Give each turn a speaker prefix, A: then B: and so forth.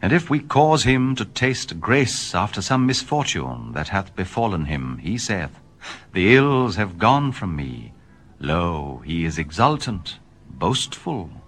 A: And if we cause him to taste grace after some misfortune that hath befallen him, he saith, The ills have gone from me. Lo, he is exultant, boastful,